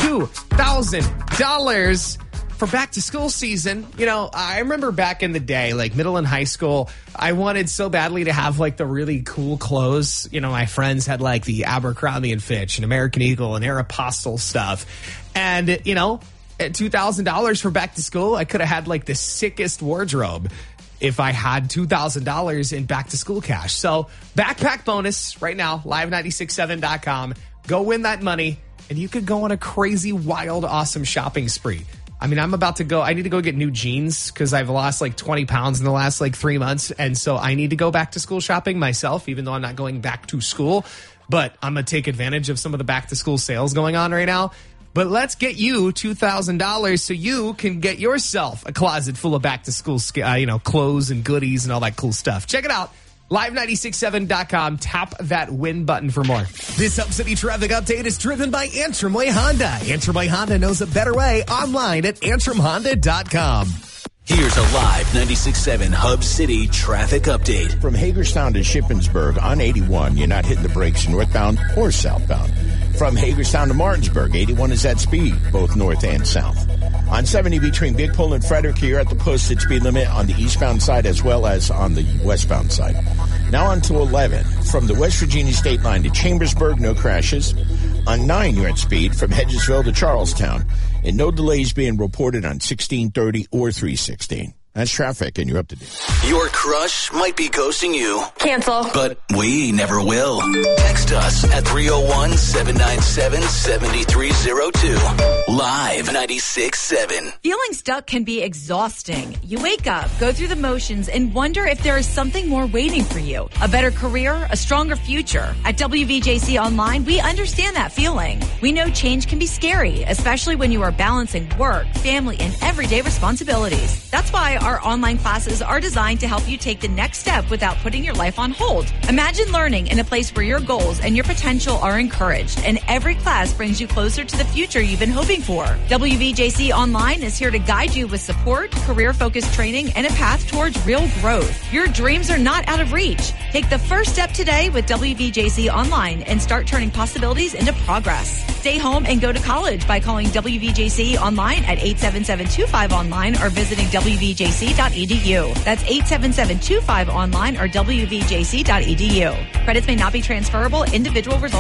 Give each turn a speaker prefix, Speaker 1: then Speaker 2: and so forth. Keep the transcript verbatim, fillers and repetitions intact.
Speaker 1: two thousand dollars for back to school season. You know, I remember back in the day, like middle and high school, I wanted so badly to have like the really cool clothes. You know, my friends had like the Abercrombie and Fitch and American Eagle and Aeropostale stuff. And, you know, at two thousand dollars for back to school, I could have had like the sickest wardrobe if I had two thousand dollars in back to school cash. So backpack bonus right now, live nine six seven dot com. Go win that money and you could go on a crazy, wild, awesome shopping spree. I mean, I'm about to go, I need to go get new jeans because I've lost like twenty pounds in the last like three months. And so I need to go back to school shopping myself, even though I'm not going back to school. But I'm going to take advantage of some of the back to school sales going on right now. But let's get you two thousand dollars so you can get yourself a closet full of back to school, uh, you know, clothes and goodies and all that cool stuff. Check it out. live nine six seven dot com. Tap that win button for more. This Hub City traffic update is driven by Antrim Way Honda. Antrim Way Honda knows a better way. Online at antrim honda dot com.
Speaker 2: Here's a live ninety-six point seven Hub City traffic update.
Speaker 3: From Hagerstown to Shippensburg on eighty-one, you're not hitting the brakes northbound or southbound. From Hagerstown to Martinsburg, eighty-one is at speed, both north and south. On seventy between Big Pole and Frederick, you're at the posted speed limit on the eastbound side as well as on the westbound side. Now on to eleven. From the West Virginia state line to Chambersburg, no crashes. On nine, you're at speed from Hedgesville to Charlestown. And no delays being reported on sixteen thirty or three sixteen. That's traffic, and you're up to date.
Speaker 2: Your crush might be ghosting you.
Speaker 4: Cancel.
Speaker 2: But we never will. Text us at three oh one, seven nine seven, seven three oh two. Live ninety-six point seven.
Speaker 4: Feeling stuck can be exhausting. You wake up, go through the motions, and wonder if there is something more waiting for you. A better career, a stronger future. At W V J C Online, we understand that feeling. We know change can be scary, especially when you are balancing work, family, and everyday responsibilities. That's why our Our online classes are designed to help you take the next step without putting your life on hold. Imagine learning in a place where your goals and your potential are encouraged, and every class brings you closer to the future you've been hoping for. W V J C Online is here to guide you with support, career-focused training, and a path towards real growth. Your dreams are not out of reach. Take the first step today with W V J C Online and start turning possibilities into progress. Stay home and go to college by calling W V J C Online at eight seven seven two five online or visiting W V J C dot e d u. That's eight seven seven two five online or W V J C dot e d u. Credits may not be transferable. Individual results